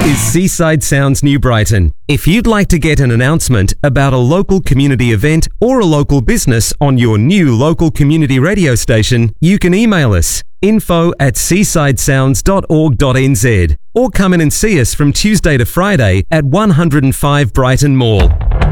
is Seaside Sounds New Brighton. If you'd like to get an announcement about a local community event or a local business on your new local community radio station, you can email us info@seasidesounds.org.nz or come in and see us from Tuesday to Friday at 105 Brighton Mall.